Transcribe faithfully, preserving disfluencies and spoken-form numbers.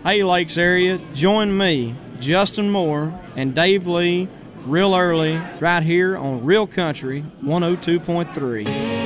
Hey, Lakes area, join me, Justin Moore, and Dave Lee real early right here on Real Country one oh two point three.